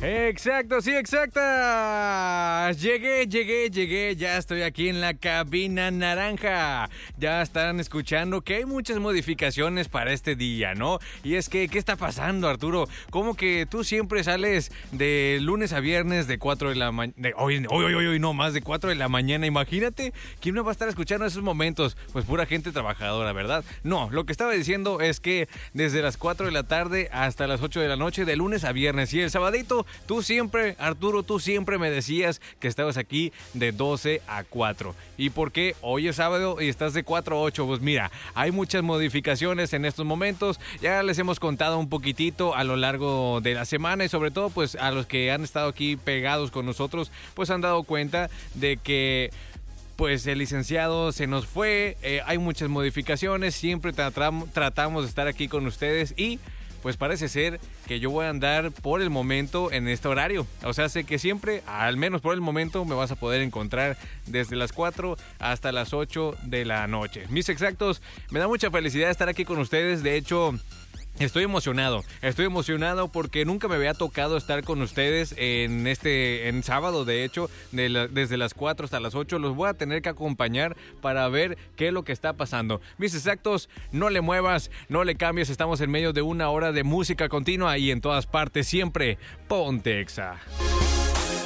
Exacto, sí, exacta. Llegué. Ya estoy aquí en la cabina naranja. Ya están escuchando que hay muchas modificaciones para este día, ¿no? Y es que, ¿qué está pasando, Arturo? ¿Cómo que tú siempre sales de lunes a viernes de 4 de la mañana? Hoy, no, más de 4 de la mañana. Imagínate, ¿quién me va a estar escuchando en esos momentos? Pues pura gente trabajadora, ¿verdad? No, lo que estaba diciendo es que desde las 4 de la tarde hasta las 8 de la noche, de lunes a viernes. Y el sabadito, tú siempre, Arturo, tú siempre me decías que estabas aquí de 12 a 4. ¿Y por qué hoy es sábado y estás de 4 a 8? Pues mira, hay muchas modificaciones en estos momentos. Ya les hemos contado un poquitito a lo largo de la semana y sobre todo pues a los que han estado aquí pegados con nosotros, pues han dado cuenta de que pues el licenciado se nos fue. Hay muchas modificaciones, siempre tratamos de estar aquí con ustedes y pues parece ser que yo voy a andar por el momento en este horario. O sea, sé que siempre, al menos por el momento, me vas a poder encontrar desde las 4 hasta las 8 de la noche. Mis exactos, me da mucha felicidad estar aquí con ustedes. De hecho, estoy emocionado porque nunca me había tocado estar con ustedes en sábado. De hecho, desde las 4 hasta las 8 los voy a tener que acompañar para ver qué es lo que está pasando. Mis exactos, no le muevas, no le cambies, estamos en medio de una hora de música continua y en todas partes siempre, ponte Exa.